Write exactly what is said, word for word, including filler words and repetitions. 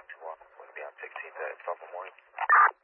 one two one. We'll be on sixteenth at twelve in the morning.